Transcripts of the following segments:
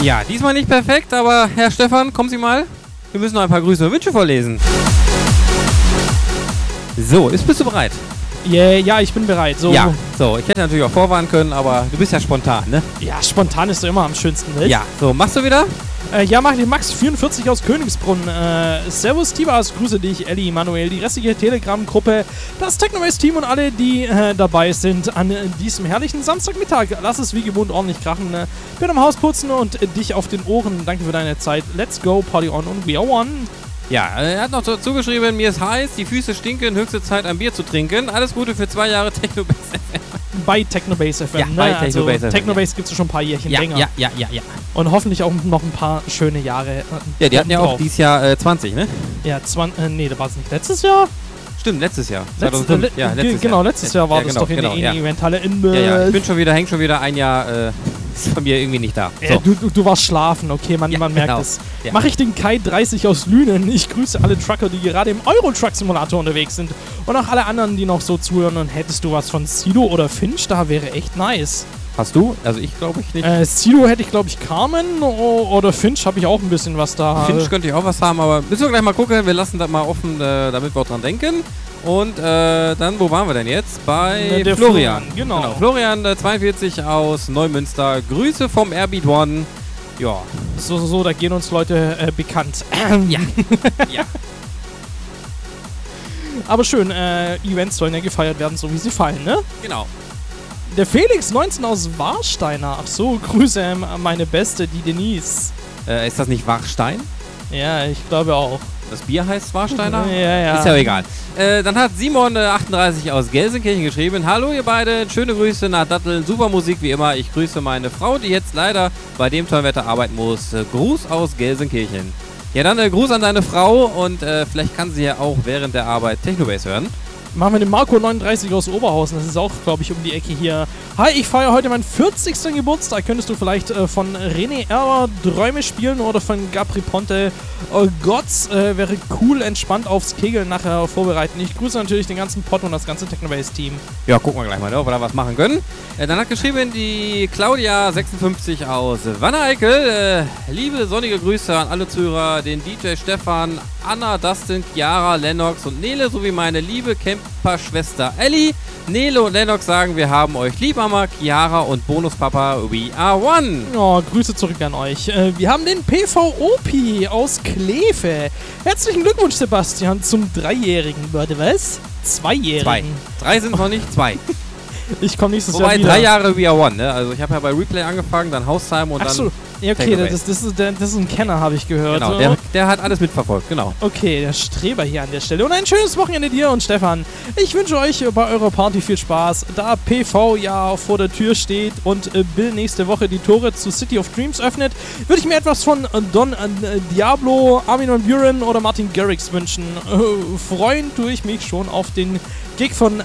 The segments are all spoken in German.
Ja, diesmal nicht perfekt, aber Herr Stefan, kommen Sie mal. Wir müssen noch ein paar Grüße und Wünsche vorlesen. So, bist du bereit? Ja, ich bin bereit. So. Ja, so, ich hätte natürlich auch vorwarnen können, aber du bist ja spontan, ne? Ja, spontan ist doch immer am schönsten, ne? Ja, so, machst du wieder? Ja, mach den Max44 aus Königsbrunn. Servus, Tibas, grüße dich, Elli, Manuel, die restliche Telegram-Gruppe, das Technomaze-Team und alle, die dabei sind an diesem herrlichen Samstagmittag. Lass es wie gewohnt ordentlich krachen. Bin am Haus putzen und dich auf den Ohren. Danke für deine Zeit. Let's go, Party on und we are one. Ja, er hat noch dazu geschrieben, mir ist heiß, die Füße stinken, höchste Zeit ein Bier zu trinken. Alles Gute für 2 Jahre Technobase FM. Bei Technobase FM, ja, ne? Bei Technobase FM. Technobase gibt es schon ein paar Jährchen länger. Ja. Und hoffentlich auch noch ein paar schöne Jahre. Ja, die hatten ja auch dieses Jahr 20, ne? Ja, nee, da war es nicht letztes Jahr? Stimmt, letztes Jahr. Letztes Jahr. Letztes Jahr war das doch in der Eventhalle in Ja, ich häng schon wieder ein Jahr ist von mir irgendwie nicht da. So. Du warst schlafen, okay, man merkt es. Ja. Mache ich den Kai 30 aus Lünen. Ich grüße alle Trucker, die gerade im Euro-Truck-Simulator unterwegs sind. Und auch alle anderen, die noch so zuhören. Und hättest du was von Sido oder Finch, da wäre echt nice. Hast du? Also ich glaube ich nicht. Sido hätte ich glaube ich Carmen oder Finch habe ich auch ein bisschen was da. Finch könnte ich auch was haben, aber müssen wir gleich mal gucken. Wir lassen das mal offen, damit wir auch dran denken. Und dann, wo waren wir denn jetzt? Bei der Florian. Genau. Florian 42 aus Neumünster. Grüße vom Airbeat One. Ja. So, da gehen uns Leute bekannt. Ja. Ja. Aber schön, Events sollen ja gefeiert werden, so wie sie fallen, ne? Genau. Der Felix 19 aus Warsteiner. Ach so, Grüße meine Beste, die Denise. Ist das nicht Warstein? Ja, ich glaube auch. Das Bier heißt Warsteiner? Ja. Ist ja egal. Dann hat Simon 38 aus Gelsenkirchen geschrieben. Hallo ihr beide, schöne Grüße nach Datteln, super Musik wie immer. Ich grüße meine Frau, die jetzt leider bei dem tollen Wetter arbeiten muss. Gruß aus Gelsenkirchen. Ja, dann Gruß an deine Frau und vielleicht kann sie ja auch während der Arbeit Technobase hören. Machen wir den Marco 39 aus Oberhausen. Das ist auch, glaube ich, um die Ecke hier. Hi, ich feiere heute meinen 40. Geburtstag. Könntest du vielleicht von René Erber Träume spielen oder von Gabri Ponte Gotts? Wäre cool, entspannt aufs Kegeln nachher vorbereiten. Ich grüße natürlich den ganzen Pod und das ganze Technobase-Team. Ja, gucken wir gleich mal, ob wir da was machen können. Dann hat geschrieben die Claudia 56 aus Wanne-Eickel. Liebe sonnige Grüße an alle Zuhörer, den DJ Stefan, Anna, Dustin, Chiara, Lennox und Nele sowie meine liebe Camper-Schwester Ellie. Nele und Lennox sagen, wir haben euch lieb, Mama, Chiara und Bonuspapa, we are one. Oh, Grüße zurück an euch. Wir haben den PvOP aus Kleve. Herzlichen Glückwunsch, Sebastian, zum 3-Jährigen. Warte, was? 2-Jährigen? 2. 3 sind noch nicht, 2. Ich komme nächstes Jahr wieder. Wobei 3 Jahre We Are One, ne? Also ich habe ja bei Replay angefangen, dann Haustime und dann... Ja, okay, das ist ein Kenner, habe ich gehört. Genau, der hat alles mitverfolgt, genau. Okay, der Streber hier an der Stelle. Und ein schönes Wochenende dir und Stefan. Ich wünsche euch bei eurer Party viel Spaß. Da PV ja vor der Tür steht und Bill nächste Woche die Tore zu City of Dreams öffnet, würde ich mir etwas von Don Diablo, Armin van Buuren oder Martin Garrix wünschen. Freuen tue ich mich schon auf den Gig von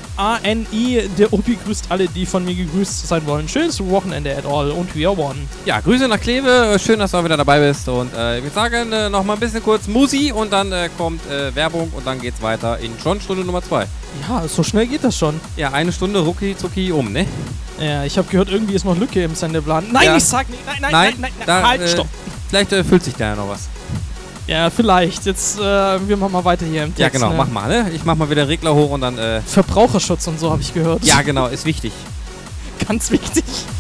ANI, der Opi grüßt alle, die von mir gegrüßt sein wollen. Schönes Wochenende at all und we are one. Ja, Grüße nach Kleve. Schön, dass du auch wieder dabei bist. Und ich würde sagen, noch mal ein bisschen kurz Musi und dann kommt Werbung und dann geht's weiter in schon Stunde Nummer 2. Ja, so schnell geht das schon. Ja, 1 Stunde rucki zucki ne? Ja, ich habe gehört, irgendwie ist noch Lücke im Sendeplan. Nein, ja. Ich sag nicht. Nein, halt, stopp. Vielleicht füllt sich da ja noch was. Ja, vielleicht. Jetzt, wir machen mal weiter hier im Text. Ja, genau, ne? Mach mal, ne? Ich mach mal wieder den Regler hoch und dann, Verbraucherschutz und so, habe ich gehört. Ja, genau, ist wichtig. Ganz wichtig.